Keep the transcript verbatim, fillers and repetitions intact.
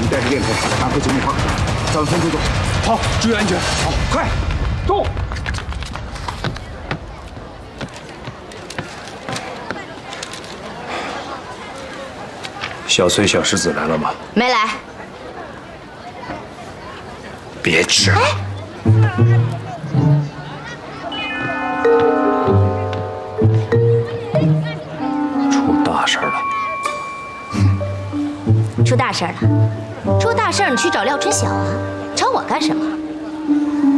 你带着店头，赶快去那块，咱们分头走。好，注意安全。好，快，动！ 小崔、小石子来了吗？ 没来。 别吃了。出大事了！ 出大事了！出大事你去找廖春晓啊，找我干什么？